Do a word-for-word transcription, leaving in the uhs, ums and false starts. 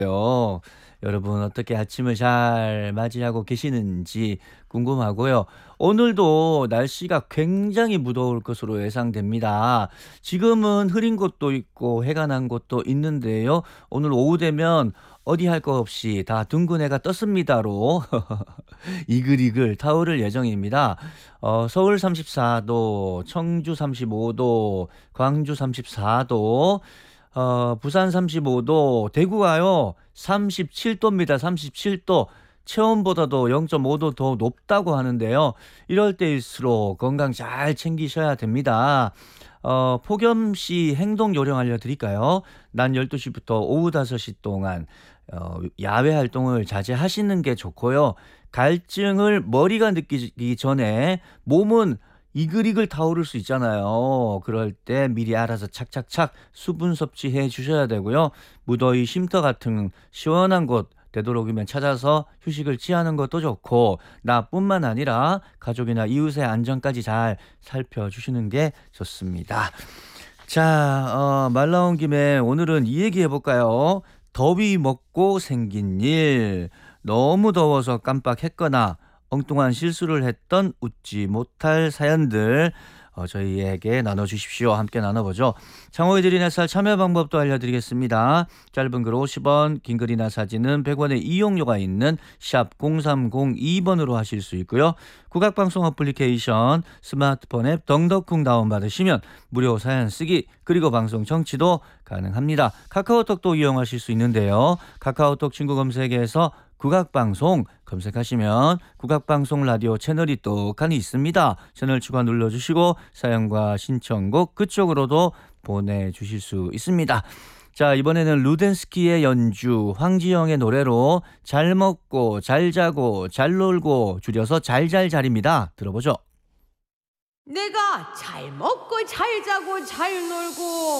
요. 여러분 어떻게 아침을 잘 맞이하고 계시는지 궁금하고요. 오늘도 날씨가 굉장히 무더울 것으로 예상됩니다. 지금은 흐린 곳도 있고 해가 난 곳도 있는데요. 오늘 오후 되면 어디 할 거 없이 다 둥근 해가 떴습니다로 이글이글 타오를 예정입니다. 어, 서울 삼십사 도, 청주 삼십오 도, 광주 삼십사 도, 어, 부산 삼십오 도, 대구가요 삼십칠 도입니다. 삼십칠 도. 체온보다도 영 점 오 도 더 높다고 하는데요. 이럴 때일수록 건강 잘 챙기셔야 됩니다. 어, 폭염시 행동 요령 알려드릴까요? 낮 열두 시부터 오후 다섯 시 동안 어, 야외 활동을 자제하시는 게 좋고요. 갈증을 머리가 느끼기 전에 몸은 이글이글 타오를 수 있잖아요. 그럴 때 미리 알아서 착착착 수분 섭취해 주셔야 되고요. 무더위 쉼터 같은 시원한 곳 되도록이면 찾아서 휴식을 취하는 것도 좋고, 나뿐만 아니라 가족이나 이웃의 안전까지 잘 살펴주시는 게 좋습니다. 자, 어, 말 나온 김에 오늘은 이 얘기 해볼까요? 더위 먹고 생긴 일. 너무 더워서 깜빡했거나 엉뚱한 실수를 했던 웃지 못할 사연들 어, 저희에게 나눠주십시오. 함께 나눠보죠. 창호의 드린 햇살 참여 방법도 알려드리겠습니다. 짧은 글 오십 원, 긴 글이나 사진은 백 원의 이용료가 있는 샵 공삼공이 번으로 하실 수 있고요. 국악방송 어플리케이션 스마트폰 앱 덩덕쿵 다운받으시면 무료 사연 쓰기 그리고 방송 청취도 가능합니다. 카카오톡도 이용하실 수 있는데요. 카카오톡 친구 검색에서 국악방송 검색하시면 국악방송 라디오 채널이 똑하니 있습니다. 채널 추가 눌러주시고 사연과 신청곡 그쪽으로도 보내주실 수 있습니다. 자, 이번에는 루덴스키의 연주 황지영의 노래로 잘 먹고 잘 자고 잘 놀고 줄여서 잘잘잘입니다. 들어보죠. 내가 잘 먹고 잘 자고 잘 놀고